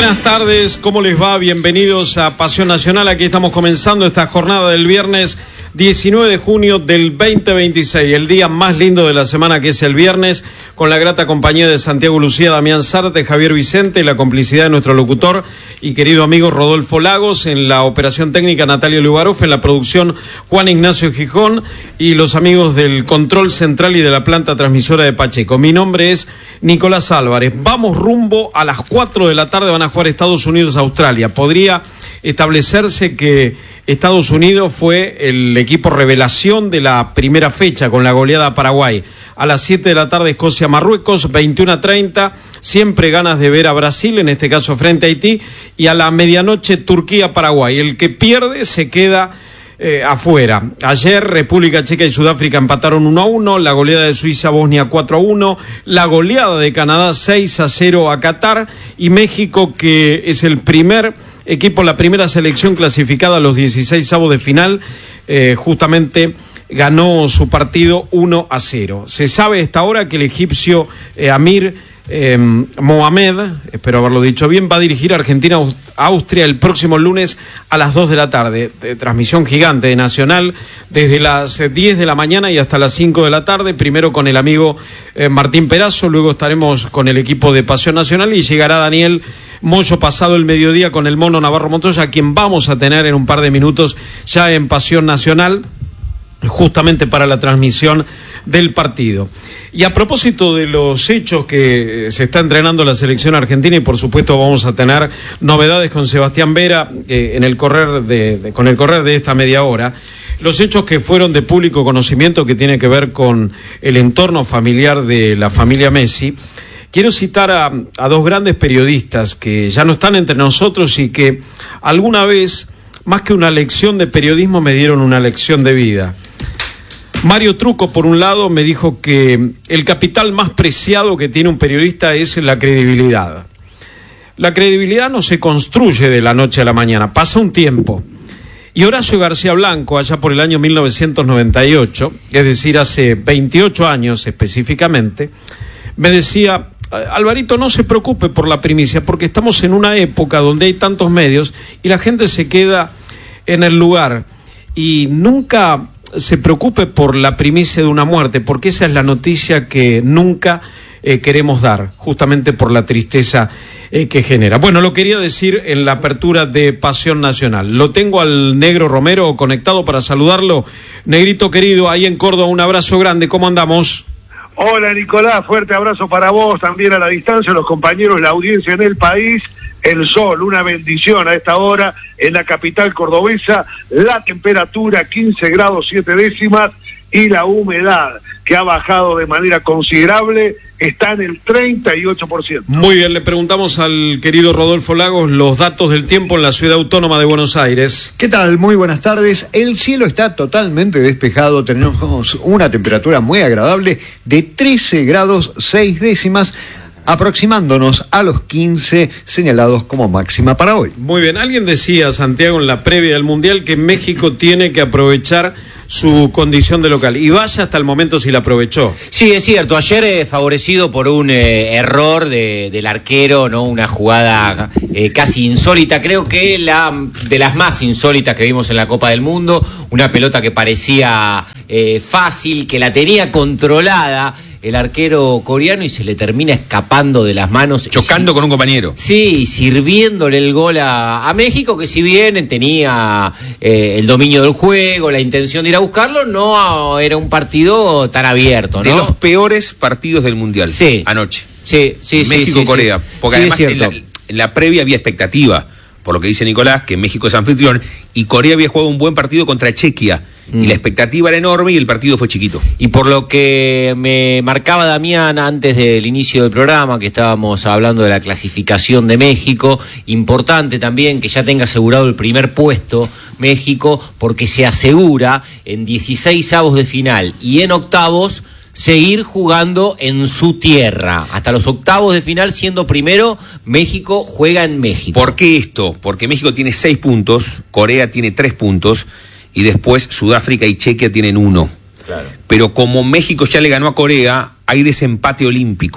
Buenas tardes, ¿cómo les va? Bienvenidos a Pasión Nacional. Aquí estamos comenzando esta jornada del viernes 19 de junio del 2026, el día más lindo de la semana, que es el viernes, con la grata compañía de Santiago Lucía, Damián Sarte, Javier Vicente, y la complicidad de nuestro locutor y querido amigo Rodolfo Lagos, en la operación técnica Natalia Lugaroff, en la producción Juan Ignacio Gijón y los amigos del control central y de la planta transmisora de Pacheco. Mi nombre es Nicolás Álvarez. Vamos rumbo a las 4 de la tarde, van a jugar Estados Unidos-Australia. Podría establecerse que Estados Unidos fue el equipo revelación de la primera fecha con la goleada a Paraguay. A las 7 de la tarde Escocia-Marruecos, 21:30, siempre ganas de ver a Brasil, en este caso frente a Haití, y a la medianoche Turquía-Paraguay. El que pierde se queda afuera. Ayer República Checa y Sudáfrica empataron 1-1, la goleada de Suiza-Bosnia 4-1, la goleada de Canadá 6-0 a Qatar, y México, que es el primer equipo, la primera selección clasificada a los 16avos de final, justamente ganó su partido 1-0. Se sabe a esta hora que el egipcio Amir Mohamed, espero haberlo dicho bien, va a dirigir a Argentina-Austria el próximo lunes a las 2 de la tarde. Transmisión gigante de Nacional desde las 10 de la mañana y hasta las 5 de la tarde, primero con el amigo Martín Perazo, luego estaremos con el equipo de Pasión Nacional y llegará Daniel Moyo pasado el mediodía con el Mono Navarro Montoya, a quien vamos a tener en un par de minutos ya en Pasión Nacional, justamente para la transmisión del partido. Y a propósito de los hechos que se está entrenando la selección argentina, y por supuesto vamos a tener novedades con Sebastián Vera en el correr con el correr de esta media hora, los hechos que fueron de público conocimiento que tiene que ver con el entorno familiar de la familia Messi. Quiero citar a dos grandes periodistas que ya no están entre nosotros y que alguna vez, más que una lección de periodismo, me dieron una lección de vida. Mario Trucco, por un lado, me dijo que el capital más preciado que tiene un periodista es la credibilidad. La credibilidad no se construye de la noche a la mañana, pasa un tiempo. Y Horacio García Blanco, allá por el año 1998, es decir, hace 28 años específicamente, me decía: Alvarito, no se preocupe por la primicia, porque estamos en una época donde hay tantos medios y la gente se queda en el lugar, y nunca se preocupe por la primicia de una muerte, porque esa es la noticia que nunca queremos dar, justamente por la tristeza que genera. Bueno, lo quería decir en la apertura de Pasión Nacional. Lo tengo al Negro Romero conectado para saludarlo. Negrito querido, ahí en Córdoba, un abrazo grande, ¿cómo andamos? Hola Nicolás, fuerte abrazo para vos, también a la distancia, los compañeros, la audiencia en el país. El sol, una bendición a esta hora en la capital cordobesa, la temperatura 15 grados 7 décimas y la humedad, que ha bajado de manera considerable, está en el 38%. Muy bien, le preguntamos al querido Rodolfo Lagos los datos del tiempo en la ciudad autónoma de Buenos Aires. ¿Qué tal? Muy buenas tardes. El cielo está totalmente despejado, tenemos una temperatura muy agradable de 13 grados 6 décimas, aproximándonos a los 15 señalados como máxima para hoy. Muy bien, alguien decía, Santiago, en la previa del Mundial, que México tiene que aprovechar su condición de local, y vaya hasta el momento si la aprovechó. Sí, es cierto, ayer favorecido por un error del arquero, ¿no? Una jugada casi insólita, creo que de las más insólitas que vimos en la Copa del Mundo, una pelota que parecía fácil, que la tenía controlada el arquero coreano y se le termina escapando de las manos. Chocando con un compañero. Sí, sirviéndole el gol a México, que si bien tenía el dominio del juego, la intención de ir a buscarlo, no era un partido tan abierto, ¿no? De los peores partidos del Mundial, sí, anoche. Sí, México-Corea. Sí. Porque además en la previa había expectativa, por lo que dice Nicolás, que México es anfitrión, y Corea había jugado un buen partido contra Chequia. Y la expectativa era enorme y el partido fue chiquito. Y por lo que me marcaba Damián antes del inicio del programa, que estábamos hablando de la clasificación de México, importante también que ya tenga asegurado el primer puesto México, porque se asegura en 16avos de final y en octavos seguir jugando en su tierra. Hasta los octavos de final, siendo primero, México juega en México. ¿Por qué esto? Porque México tiene 6 puntos, Corea tiene 3 puntos, y después Sudáfrica y Chequia tienen 1. Claro. Pero como México ya le ganó a Corea, hay desempate olímpico.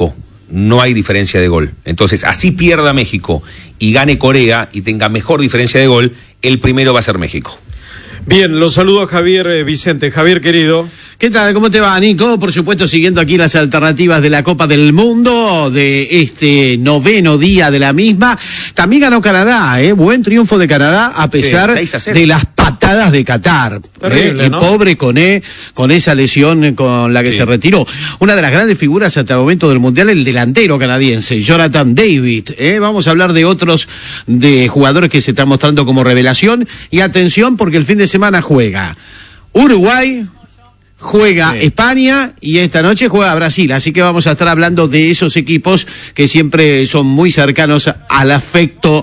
no hay diferencia de gol. Entonces, así pierda México y gane Corea y tenga mejor diferencia de gol, el primero va a ser México. Bien, los saludo a Javier Vicente. Javier, querido. ¿Qué tal? ¿Cómo te va, Nico? Por supuesto, siguiendo aquí las alternativas de la Copa del Mundo, de este 9º día de la misma. También ganó Canadá, buen triunfo de Canadá, a pesar 6-0. de las patadas de Qatar. Terrible, ¿no? Y pobre Koné, con esa lesión con la que se retiró. Una de las grandes figuras hasta el momento del Mundial, el delantero canadiense, Jonathan David. Vamos a hablar de otros de jugadores que se están mostrando como revelación. Y atención, porque el fin de semana juega Uruguay, juega España y esta noche juega Brasil, así que vamos a estar hablando de esos equipos que siempre son muy cercanos al afecto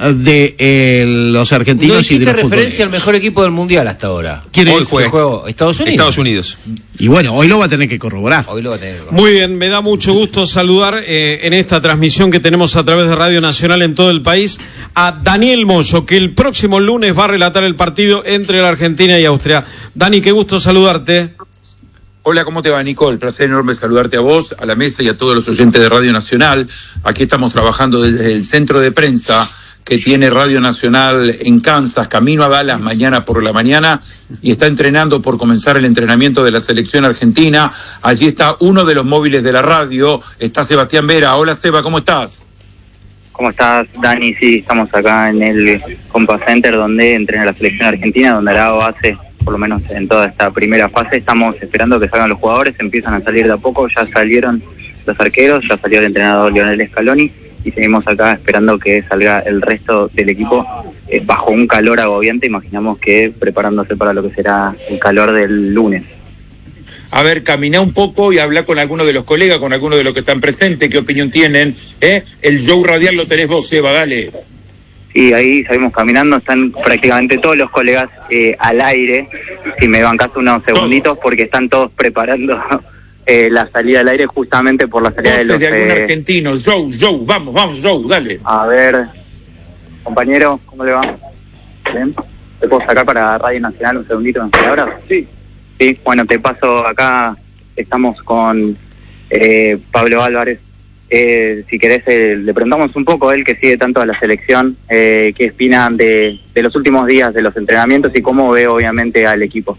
de los argentinos y de los futboleros. Referencia al mejor equipo del mundial hasta ahora. ¿Quién Hoy es? juega Estados Unidos. Estados Unidos. Y bueno, hoy lo va a tener que corroborar. Muy bien, me da mucho gusto saludar en esta transmisión que tenemos a través de Radio Nacional en todo el país a Daniel Moyo, que el próximo lunes va a relatar el partido entre la Argentina y Austria. Dani, qué gusto saludarte. Hola, ¿cómo te va, Nicole? Placer enorme saludarte a vos, a la mesa y a todos los oyentes de Radio Nacional. Aquí estamos trabajando desde el centro de prensa que tiene Radio Nacional en Kansas, camino a Dallas mañana por la mañana, y está entrenando por comenzar el entrenamiento de la selección argentina. Allí está uno de los móviles de la radio, está Sebastián Vera. Hola, Seba, ¿cómo estás? ¿Cómo estás, Dani? Sí, estamos acá en el Compass Center donde entrena la selección argentina, donde hará base, por lo menos en toda esta primera fase. Estamos esperando que salgan los jugadores, empiezan a salir de a poco, ya salieron los arqueros, ya salió el entrenador Lionel Scaloni y seguimos acá esperando que salga el resto del equipo bajo un calor agobiante. Imaginamos que preparándose para lo que será el calor del lunes. A ver, caminá un poco y habla con alguno de los colegas, con alguno de los que están presentes, qué opinión tienen. El show radial lo tenés vos, Seba, dale. Sí, ahí salimos caminando, están prácticamente todos los colegas al aire. Si me bancás unos segunditos, porque están todos preparando la salida al aire justamente por la salida de los... de algún argentino, Joe, vamos, Joe, dale. A ver, compañero, ¿cómo le va? ¿Bien? ¿Te puedo sacar para Radio Nacional un segundito en palabras? Sí. Sí, bueno, te paso acá, estamos con Pablo Álvarez. Si querés, le preguntamos un poco a él, que sigue tanto a la selección, qué opinan de los últimos días de los entrenamientos y cómo ve obviamente al equipo.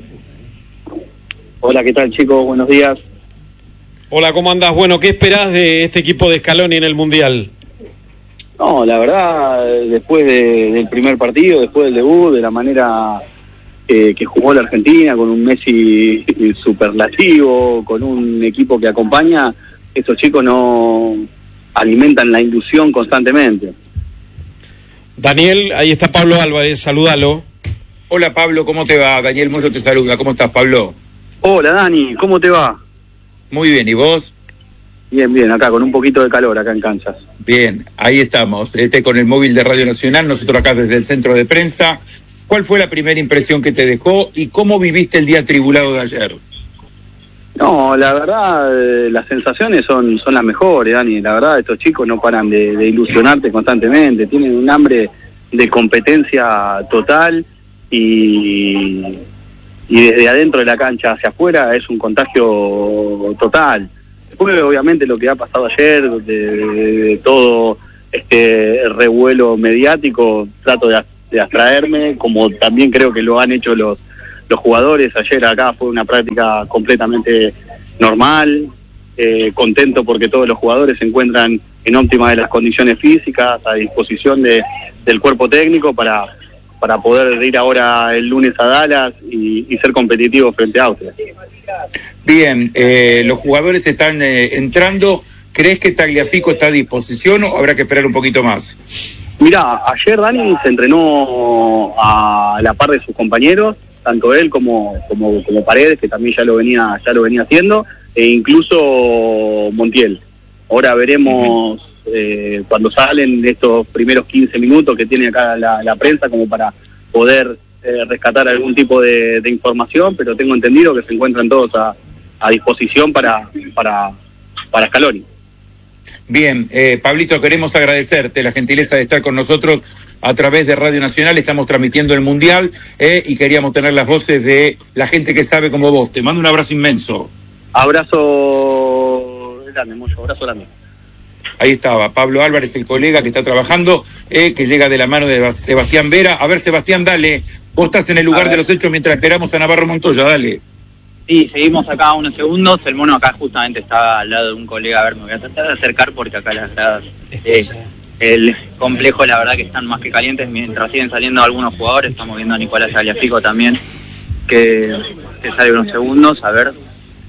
Hola, ¿qué tal, chicos? Buenos días. Hola, ¿cómo andás? Bueno, ¿qué esperás de este equipo de Scaloni en el Mundial? No, la verdad, después del primer partido, después del debut, de la manera que jugó la Argentina, con un Messi superlativo, con un equipo que acompaña, esos chicos no alimentan la ilusión constantemente. Daniel, ahí está Pablo Álvarez, salúdalo. Hola, Pablo, ¿cómo te va? Daniel Moyo te saluda, ¿cómo estás, Pablo? Hola, Dani, ¿cómo te va? Muy bien, ¿y vos? Bien, acá con un poquito de calor, acá en Kansas. Bien, ahí estamos, con el móvil de Radio Nacional, nosotros acá desde el centro de prensa. ¿Cuál fue la primera impresión que te dejó y cómo viviste el día atribulado de ayer? No, la verdad, las sensaciones son las mejores, Dani. La verdad, estos chicos no paran de ilusionarte constantemente, tienen un hambre de competencia total y desde adentro de la cancha hacia afuera es un contagio total. Después, obviamente, lo que ha pasado ayer, de todo este revuelo mediático, trato de abstraerme, como también creo que lo han hecho los jugadores. Ayer acá fue una práctica completamente normal, contento porque todos los jugadores se encuentran en óptima de las condiciones físicas, a disposición del cuerpo técnico para poder ir ahora el lunes a Dallas y ser competitivos frente a Austria. Bien, los jugadores están entrando. ¿Crees que Tagliafico está a disposición o habrá que esperar un poquito más? Mirá, ayer Dani se entrenó a la par de sus compañeros, tanto él como Paredes, que también ya lo venía haciendo, e incluso Montiel. Ahora veremos cuando salen estos primeros 15 minutos que tiene acá la prensa, como para poder rescatar algún tipo de información, pero tengo entendido que se encuentran todos a disposición para Scaloni. Bien, Pablito, queremos agradecerte la gentileza de estar con nosotros a través de Radio Nacional. Estamos transmitiendo el Mundial y queríamos tener las voces de la gente que sabe como vos. Te mando un abrazo inmenso. Abrazo grande, Moyo, abrazo grande. Ahí estaba Pablo Álvarez, el colega que está trabajando, que llega de la mano de Sebastián Vera. A ver, Sebastián, dale. Vos estás en el lugar de los hechos mientras esperamos a Navarro Montoya, dale. Sí, seguimos acá unos segundos. El mono acá justamente está al lado de un colega. A ver, me voy a tratar de acercar porque acá las gradas, el complejo, la verdad que están más que calientes mientras siguen saliendo algunos jugadores. Estamos viendo a Nicolás Tagliafico también, que sale unos segundos. A ver.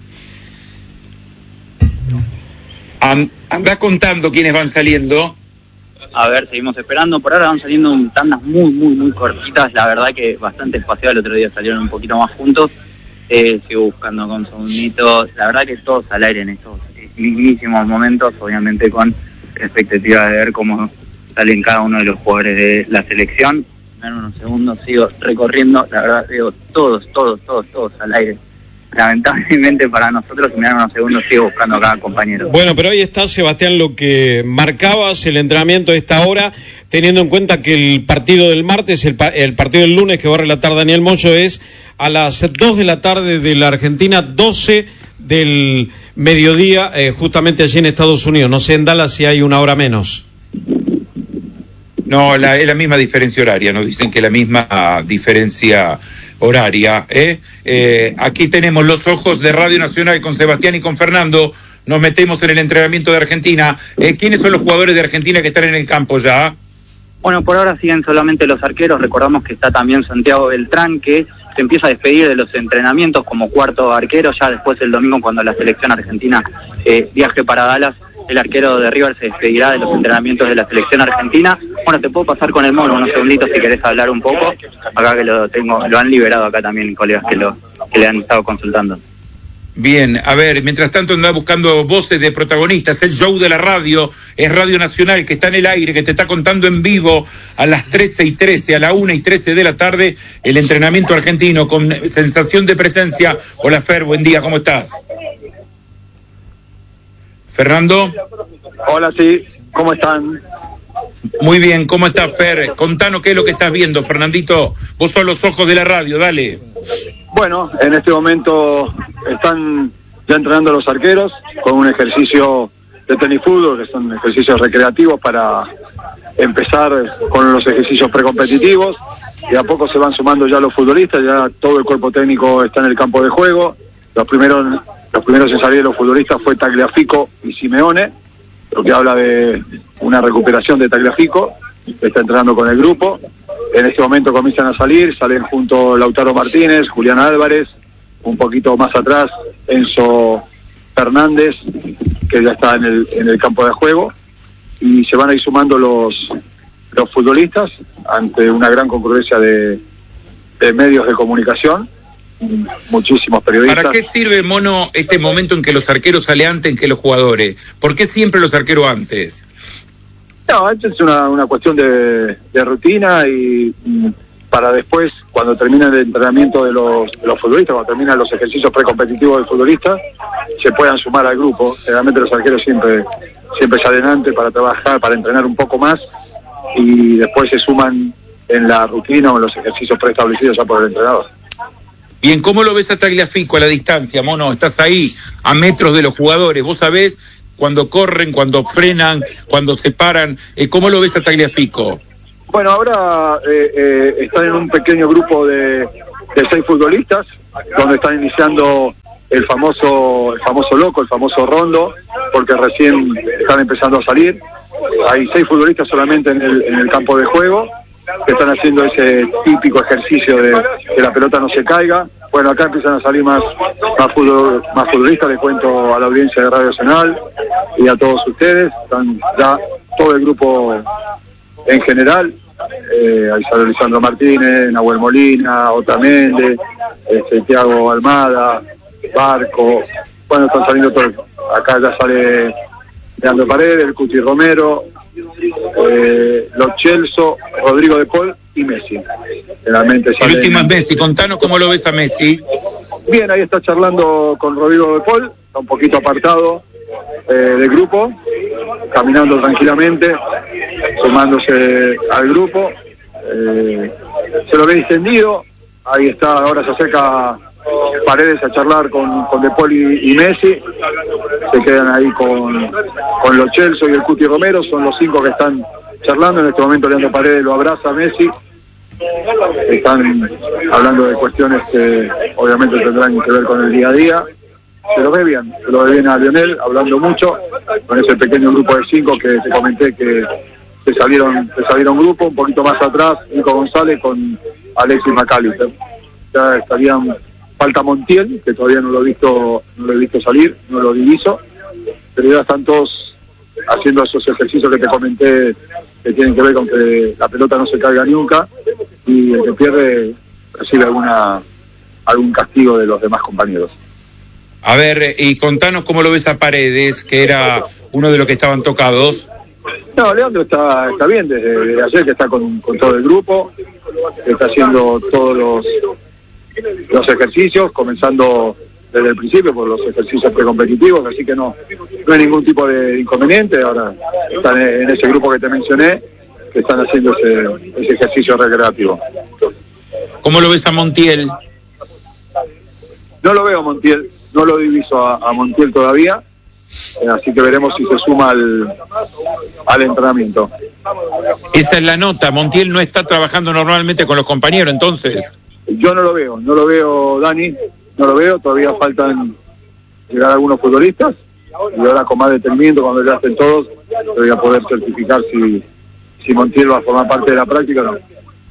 Anda contando quiénes van saliendo. A ver, seguimos esperando. Por ahora van saliendo tandas muy cortitas. La verdad que bastante espaciado. El otro día salieron un poquito más juntos. Sigo buscando con segunditos. La verdad que todos al aire en estos mismísimos momentos, obviamente con expectativa de ver cómo salen cada uno de los jugadores de la selección. En unos segundos sigo recorriendo. La verdad veo todos al aire. Lamentablemente para nosotros, me dan unos segundos, sigo buscando a cada compañero. Bueno, pero ahí está, Sebastián, lo que marcabas, el entrenamiento de esta hora, teniendo en cuenta que el partido del martes, el partido del lunes que va a relatar Daniel Moyo es a las 2 de la tarde de la Argentina, 12 del mediodía, justamente allí en Estados Unidos. No sé en Dallas si hay una hora menos. No, es la misma diferencia horaria, nos dicen que la misma diferencia horaria. Aquí tenemos los ojos de Radio Nacional con Sebastián y con Fernando. Nos metemos en el entrenamiento de Argentina. ¿Quiénes son los jugadores de Argentina que están en el campo ya? Bueno, por ahora siguen solamente los arqueros. Recordamos que está también Santiago Beltrán, que se empieza a despedir de los entrenamientos como cuarto arquero. Ya después el domingo, cuando la selección argentina viaje para Dallas, el arquero de River se despedirá de los entrenamientos de la selección argentina. Bueno, te puedo pasar con el mono unos segunditos si querés hablar un poco. Acá que lo han liberado acá también colegas que le han estado consultando. Bien, a ver, mientras tanto andás buscando voces de protagonistas. El show de la radio es Radio Nacional, que está en el aire, que te está contando en vivo a las 13:13, a la 1:13 de la tarde, el entrenamiento argentino con sensación de presencia. Hola Fer, buen día, ¿cómo estás? Fernando. Hola, sí, ¿cómo están? Muy bien, ¿cómo estás, Fer? Contanos qué es lo que estás viendo, Fernandito. Vos sos los ojos de la radio, dale. Bueno, en este momento están ya entrenando los arqueros con un ejercicio de tenis fútbol, que son ejercicios recreativos para empezar con los ejercicios precompetitivos, y a poco se van sumando ya los futbolistas, ya todo el cuerpo técnico está en el campo de juego. Los primeros en salir de los futbolistas fue Tagliafico y Simeone, lo que habla de una recuperación de Tagliafico, está entrenando con el grupo. En este momento comienzan a salen junto Lautaro Martínez, Julián Álvarez, un poquito más atrás Enzo Fernández, que ya está en el campo de juego, y se van a ir sumando los futbolistas ante una gran concurrencia de medios de comunicación, muchísimos periodistas. ¿Para qué sirve, Mono, este momento en que los arqueros salen antes que los jugadores? ¿Por qué siempre los arqueros antes? No, esto es una cuestión de rutina, y para después, cuando termina el entrenamiento de los futbolistas, cuando terminan los ejercicios precompetitivos del futbolista, se puedan sumar al grupo. Generalmente los arqueros siempre salen antes para trabajar, para entrenar un poco más, y después se suman en la rutina o en los ejercicios preestablecidos ya por el entrenador. Bien, ¿cómo lo ves a Tagliafico a la distancia, Mono? Estás ahí, a metros de los jugadores. Vos sabés cuando corren, cuando frenan, cuando se paran. ¿Cómo lo ves a Tagliafico? Bueno, ahora están en un pequeño grupo de 6 futbolistas, donde están iniciando el famoso loco, el famoso rondo, porque recién están empezando a salir. Hay 6 futbolistas solamente en el campo de juego, que están haciendo ese típico ejercicio de que la pelota no se caiga. Bueno, acá empiezan a salir más futbolistas. Les cuento a la audiencia de Radio Nacional y a todos ustedes. Están ya todo el grupo en general. Ahí sale Lisandro Martínez, Nahuel Molina, Otamendi, Thiago Almada, Barco. Bueno, están saliendo todos. Acá ya sale Leandro Paredes, el Cuti Romero, Lo Celso, Rodrigo de Paul y Messi. Realmente el último es Messi. Contanos cómo lo ves a Messi. Bien, ahí está charlando con Rodrigo de Paul, está un poquito apartado del grupo, caminando tranquilamente, sumándose al grupo. Se lo ve distendido. Ahí está, ahora se acerca Paredes a charlar con De Paul y Messi, se quedan ahí con Lo Celso y el Cuti Romero, son los 5 que están charlando. En este momento Leandro Paredes lo abraza a Messi, están hablando de cuestiones que obviamente tendrán que ver con el día a día. Se lo ve bien a Lionel, hablando mucho, con ese pequeño grupo de 5 que te comenté que salieron grupo, un poquito más atrás, Nico González con Alexis McAllister. Ya estarían, falta Montiel, que todavía no lo he visto salir, no lo diviso, pero ya están todos haciendo esos ejercicios que te comenté que tienen que ver con que la pelota no se caiga nunca y el que pierde recibe algún castigo de los demás compañeros. A ver, y contanos cómo lo ves a Paredes, que era uno de los que estaban tocados. No, Leandro está bien desde ayer, que está con todo el grupo, está haciendo todos los ejercicios, comenzando desde el principio por los ejercicios precompetitivos, así que no hay ningún tipo de inconveniente. Ahora están en ese grupo que te mencioné, que están haciendo ese ejercicio recreativo. ¿Cómo lo ves a Montiel? No lo veo a Montiel, no lo diviso a Montiel todavía, así que veremos si se suma al entrenamiento. Esa es la nota, Montiel no está trabajando normalmente con los compañeros, entonces. Yo no lo veo, Dani, no lo veo, todavía faltan llegar algunos futbolistas, y ahora con más detenimiento, cuando ya estén todos, voy a poder certificar si Montiel va a formar parte de la práctica o no.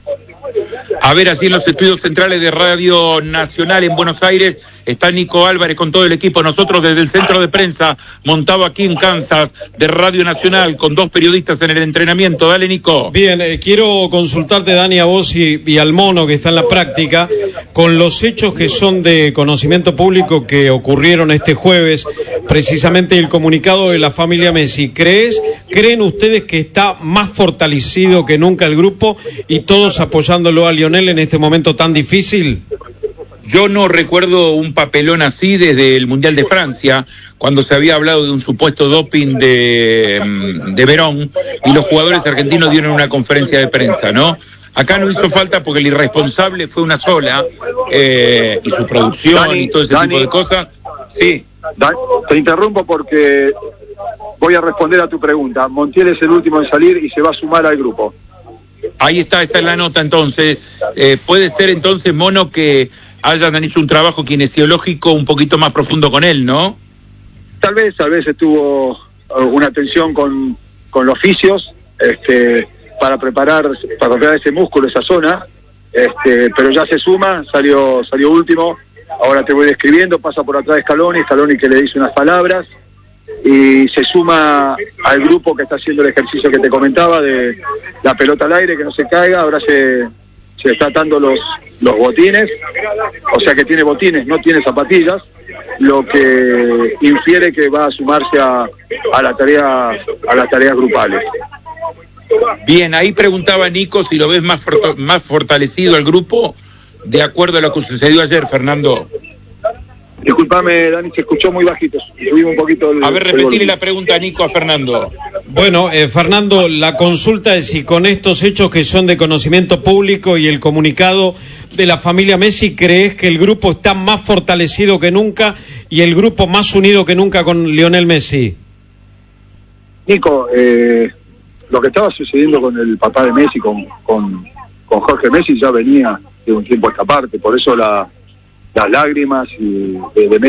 A ver, así en los estudios centrales de Radio Nacional en Buenos Aires está Nico Álvarez con todo el equipo. Nosotros desde el centro de prensa montado aquí en Kansas de Radio Nacional con 2 periodistas en el entrenamiento. Dale, Nico. Bien, quiero consultarte, Dani, a vos y al Mono, que está en la práctica, con los hechos que son de conocimiento público que ocurrieron este jueves, precisamente el comunicado de la familia Messi. ¿Creen ustedes que está más fortalecido que nunca el grupo y todos apoyándolo a Lionel en este momento tan difícil? Yo no recuerdo un papelón así desde el Mundial de Francia, cuando se había hablado de un supuesto doping de Verón y los jugadores argentinos dieron una conferencia de prensa, ¿no? Acá no hizo falta porque el irresponsable fue una sola, y su producción y todo ese tipo de cosas. Sí. Te interrumpo porque voy a responder a tu pregunta. Montiel es el último en salir y se va a sumar al grupo. Ahí está, esa es la nota entonces. Puede ser entonces, Mono, que hayan hecho un trabajo kinesiológico un poquito más profundo con él, ¿no? Tal vez estuvo una atención con los fisios, para preparar ese músculo, esa zona, pero ya se suma, salió último. Ahora te voy describiendo, pasa por atrás de Scaloni que le dice unas palabras y se suma al grupo que está haciendo el ejercicio que te comentaba de la pelota al aire, que no se caiga. Ahora se está atando los botines, o sea que tiene botines, no tiene zapatillas, lo que infiere que va a sumarse a las tareas grupales. Bien, ahí preguntaba Nico si lo ves más fortalecido el grupo, de acuerdo a lo que sucedió ayer, Fernando. Disculpame, Dani, se escuchó muy bajito. Subimos un poquito a ver, repetirle la pregunta a Nico, a Fernando. Bueno, Fernando, la consulta es si con estos hechos que son de conocimiento público y el comunicado de la familia Messi, ¿crees que el grupo está más fortalecido que nunca y el grupo más unido que nunca con Lionel Messi? Nico, lo que estaba sucediendo con el papá de Messi, con Jorge Messi, ya venía de un tiempo a esta parte, por eso las lágrimas de Messi